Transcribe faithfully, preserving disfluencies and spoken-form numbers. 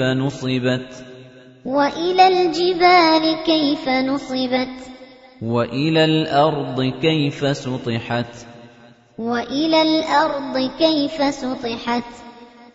نُصِبَتْ وَإِلَى الْجِبَالِ كَيْفَ نُصِبَتْ وَإِلَى الْأَرْضِ كَيْفَ سُطِحَتْ وَإِلَى الْأَرْضِ كَيْفَ سُطِحَتْ